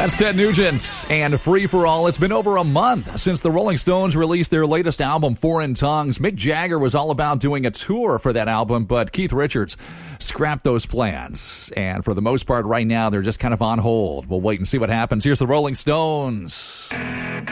That's Ted Nugent and Free for All. It's been over a month since the Rolling Stones released their latest album, Foreign Tongues. Mick Jagger was all about doing a tour for that album, but Keith Richards scrapped those plans. And for the most part right now, they're just kind of on hold. We'll wait and see what happens. Here's the Rolling Stones.